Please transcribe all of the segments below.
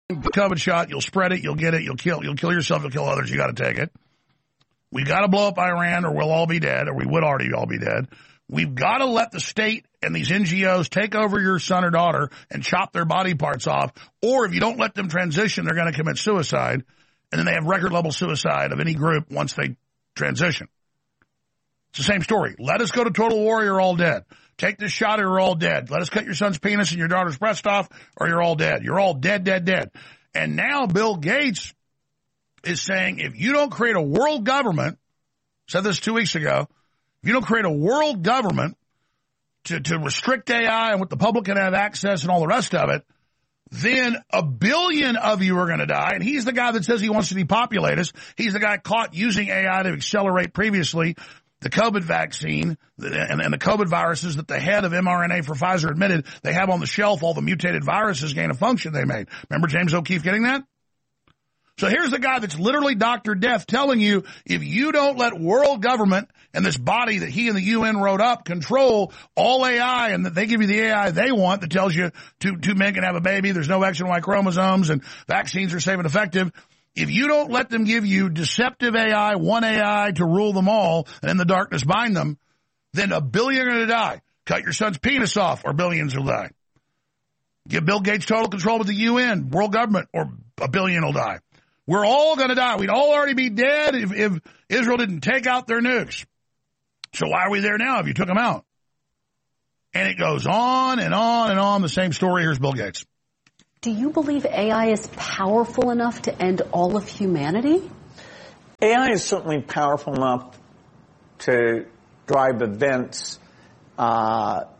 the COVID shot, you'll spread it, you'll get it, you'll kill yourself, you'll kill others, you got to take it. We got to blow up Iran or we'll all be dead, or we would already all be dead. We've got to let the state and these NGOs take over your son or daughter and chop their body parts off, or if you don't let them transition, they're going to commit suicide, and then they have record-level suicide of any group once they transition. It's the same story. Let us go to total war, you're all dead. Take this shot or you're all dead. Let us cut your son's penis and your daughter's breast off or you're all dead. You're all dead, dead, dead. And now Bill Gates is saying if you don't create a world government, said this 2 weeks ago, if you don't create a world government to restrict AI and what the public can have access and all the rest of it, then 1 billion of you are going to die. And he's the guy that says he wants to depopulate us. He's the guy caught using AI to accelerate previously the COVID vaccine and the COVID viruses that the head of mRNA for Pfizer admitted they have on the shelf, all the mutated viruses gain of function they made. Remember James O'Keefe getting that? So here's the guy that's literally Dr. Death telling you if you don't let world government and this body that he and the UN wrote up control all AI and that they give you the AI they want that tells you two men can have a baby, there's no X and Y chromosomes, and vaccines are safe and effective. If you don't let them give you deceptive AI, one AI to rule them all, and in the darkness bind them, then 1 billion are going to die. Cut your son's penis off, or billions will die. Give Bill Gates total control with the UN, world government, or 1 billion will die. We're all going to die. We'd all already be dead if Israel didn't take out their nukes. So why are we there now if you took them out? And it goes on and on and on. The same story. Here's Bill Gates. Do you believe AI is powerful enough to end all of humanity? AI is certainly powerful enough to drive events that,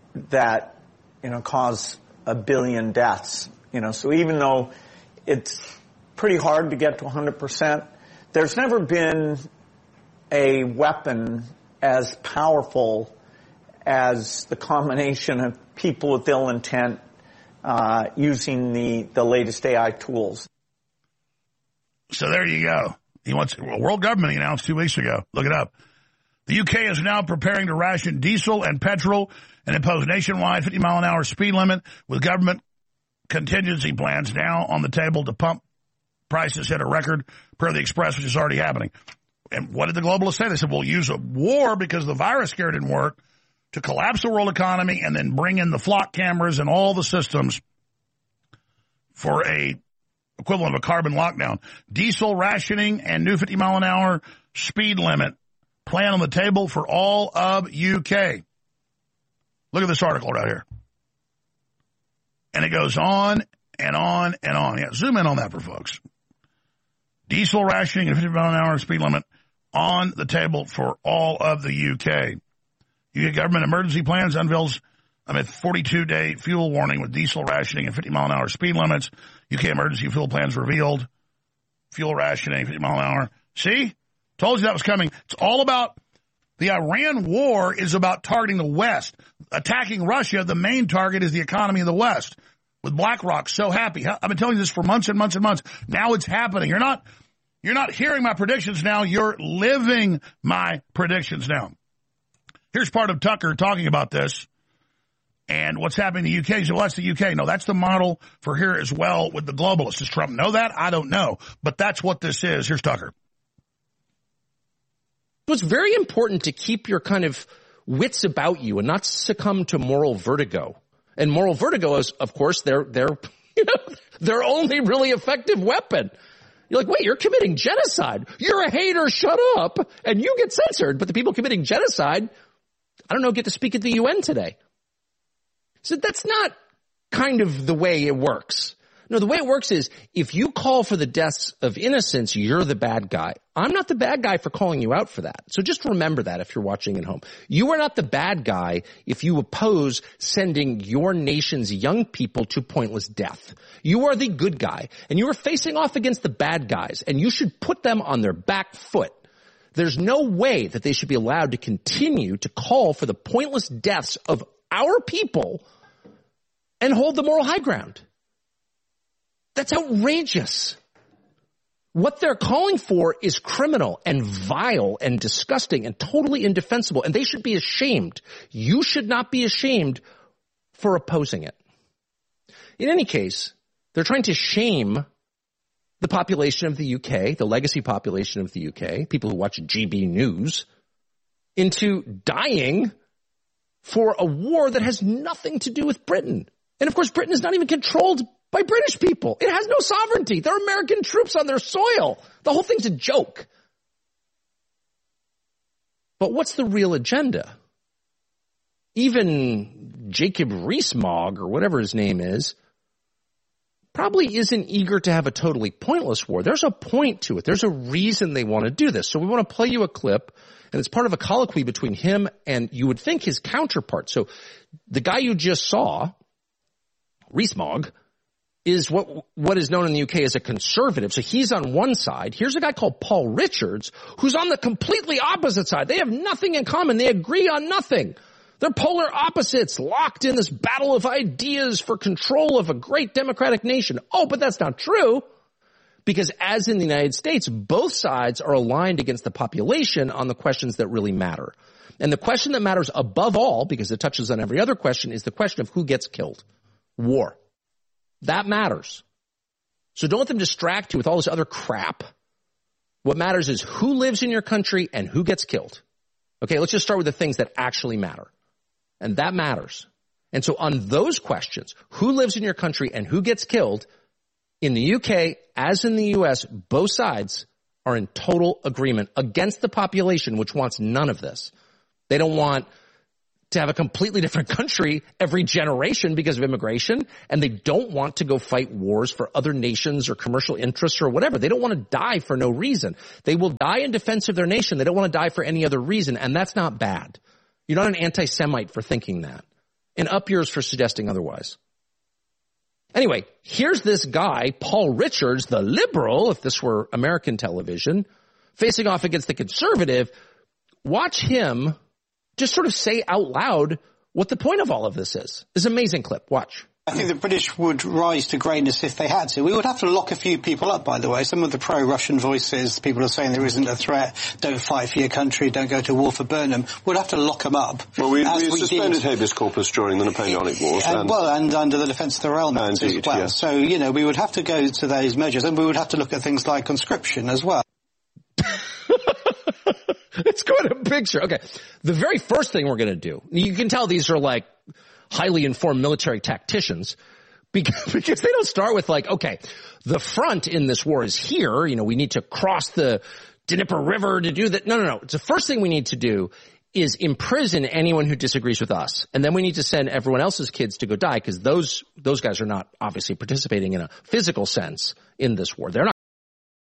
cause 1 billion deaths. So even though it's pretty hard to get to 100%, there's never been a weapon as powerful as the combination of people with ill intent using the latest AI tools. So there you go. He wants world government, he announced 2 weeks ago. Look it up. The UK is now preparing to ration diesel and petrol and impose nationwide 50-mile-an-hour speed limit with government contingency plans now on the table to pump prices hit a record per the Express, which is already happening. And what did the globalists say? They said, we'll use a war because the virus scare didn't work to collapse the world economy and then bring in the flock cameras and all the systems for a equivalent of a carbon lockdown. Diesel rationing and new 50-mile-an-hour speed limit plan on the table for all of UK. Look at this article right here. And it goes on and on and on. Yeah, zoom in on that for folks. Diesel rationing and 50-mile-an-hour speed limit on the table for all of the UK. UK government emergency plans unveils a 42-day fuel warning with diesel rationing and 50-mile-an-hour speed limits. UK emergency fuel plans revealed. Fuel rationing, 50-mile-an-hour. See? Told you that was coming. It's all about the Iran war is about targeting the West. Attacking Russia, the main target is the economy of the West. With BlackRock so happy. I've been telling you this for months and months and months. Now it's happening. You're not hearing my predictions now. You're living my predictions now. Here's part of Tucker talking about this and what's happening in the UK. So, well, that's the UK. No, that's the model for here as well with the globalists. Does Trump know that? I don't know. But that's what this is. Here's Tucker. It's very important to keep your kind of wits about you and not succumb to moral vertigo. And moral vertigo is, of course, their only really effective weapon. You're like, wait, you're committing genocide. You're a hater. Shut up. And you get censored. But the people committing genocide, I don't know, get to speak at the UN today. So that's not kind of the way it works. No, the way it works is if you call for the deaths of innocents, you're the bad guy. I'm not the bad guy for calling you out for that. So just remember that if you're watching at home. You are not the bad guy if you oppose sending your nation's young people to pointless death. You are the good guy, and you are facing off against the bad guys, and you should put them on their back foot. There's no way that they should be allowed to continue to call for the pointless deaths of our people and hold the moral high ground. That's outrageous. What they're calling for is criminal and vile and disgusting and totally indefensible, and they should be ashamed. You should not be ashamed for opposing it. In any case, They're trying to shame the population of the UK, the legacy population of the UK, people who watch GB News, into dying for a war that has nothing to do with Britain. And of course, Britain is not even controlled by British people. It has no sovereignty. There are American troops on their soil. The whole thing's a joke. But what's the real agenda? Even Jacob Rees-Mogg, or whatever his name is, probably isn't eager to have a totally pointless war. There's a point to it. There's a reason they want to do this. So we want to play you a clip, and it's part of a colloquy between him and, you would think, his counterpart. So the guy you just saw, Rees-Mogg, is what is known in the UK as a conservative. So he's on one side. Here's a guy called Paul Richards, who's on the completely opposite side. They have nothing in common. They agree on nothing. They're polar opposites, locked in this battle of ideas for control of a great democratic nation. Oh, but that's not true. Because as in the United States, both sides are aligned against the population on the questions that really matter. And the question that matters above all, because it touches on every other question, is the question of who gets killed. War. That matters. So don't let them distract you with all this other crap. What matters is who lives in your country and who gets killed. Okay, let's just start with the things that actually matter. And that matters. And so on those questions, who lives in your country and who gets killed, in the UK, as in the US, both sides are in total agreement against the population, which wants none of this. They don't want to have a completely different country every generation because of immigration, and they don't want to go fight wars for other nations or commercial interests or whatever. They don't want to die for no reason. They will die in defense of their nation. They don't want to die for any other reason, and that's not bad. You're not an anti-Semite for thinking that, and up yours for suggesting otherwise. Anyway, here's this guy, Paul Richards, the liberal, if this were American television, facing off against the conservative. Watch him just sort of say out loud what the point of all of this is. This amazing clip. Watch. I think the British would rise to greatness if they had to. We would have to lock a few people up, by the way. Some of the pro-Russian voices, people are saying there isn't a threat, don't fight for your country, don't go to war for Burnham. We'd have to lock them up. Well, we suspended habeas corpus during the Napoleonic Wars. And under the Defence of the Realm Act as well. Yeah. So, we would have to go to those measures, and we would have to look at things like conscription as well. Let's go to a picture. Okay. The very first thing we're going to do, you can tell these are like highly informed military tacticians because they don't start with like, okay, the front in this war is here. We need to cross the Dnieper River to do that. No. It's the first thing we need to do is imprison anyone who disagrees with us. And then we need to send everyone else's kids to go die because those guys are not obviously participating in a physical sense in this war. They're